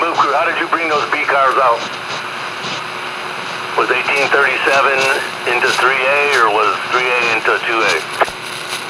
move crew, how did you bring those B cars out? Was 1837 into 3A or was 3A into 2A?